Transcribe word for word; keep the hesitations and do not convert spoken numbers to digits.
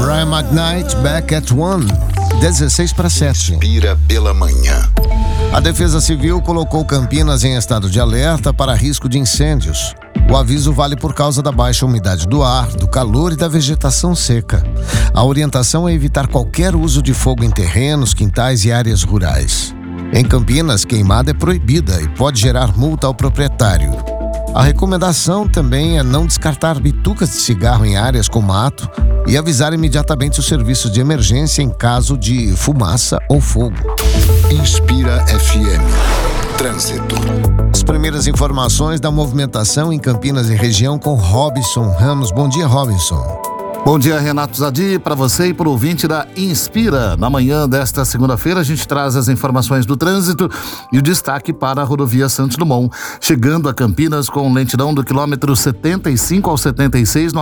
Brian McKnight, Back at One, dezesseis para sete. Inspira pela manhã. A Defesa Civil colocou Campinas em estado de alerta para risco de incêndios. O aviso vale por causa da baixa umidade do ar, do calor e da vegetação seca. A orientação é evitar qualquer uso de fogo em terrenos, quintais e áreas rurais. Em Campinas, queimada é proibida e pode gerar multa ao proprietário. A recomendação também é não descartar bitucas de cigarro em áreas com mato e avisar imediatamente os serviços de emergência em caso de fumaça ou fogo. Inspira F M. Trânsito. As primeiras informações da movimentação em Campinas e região com Robinson Ramos. Bom dia, Robinson. Bom dia, Renato Zadi, para você e para o ouvinte da Inspira. Na manhã desta segunda-feira, a gente traz as informações do trânsito e o destaque para a rodovia Santos Dumont, chegando a Campinas com lentidão do quilômetro setenta e cinco ao setenta e seis no